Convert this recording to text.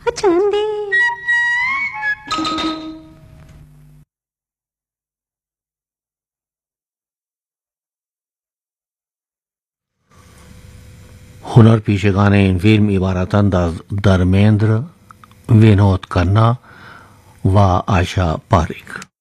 चांदी। हुनर पीछे गाने इन फिल्म इबारतन धर्मेंद्र, विनोद खन्ना व आशा पारिक।